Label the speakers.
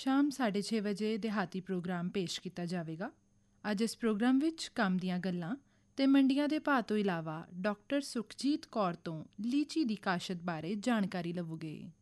Speaker 1: ਸ਼ਾਮ 6:30 ਵਜੇ ਦਿਹਾਤੀ ਪ੍ਰੋਗਰਾਮ ਪੇਸ਼ ਕੀਤਾ ਜਾਵੇਗਾ। ਅੱਜ ਇਸ ਪ੍ਰੋਗਰਾਮ ਵਿੱਚ ਕੰਮ ਦੀਆਂ ਗੱਲਾਂ ਤੇ ਮੰਡੀਆਂ ਦੇ ਭਾਅ ਤੋਂ ਇਲਾਵਾ ਡਾਕਟਰ ਸੁਖਜੀਤ ਕੌਰ ਤੋਂ ਲੀਚੀ ਦੀ ਕਾਸ਼ਤ ਬਾਰੇ ਜਾਣਕਾਰੀ ਲਵੋਗੇ।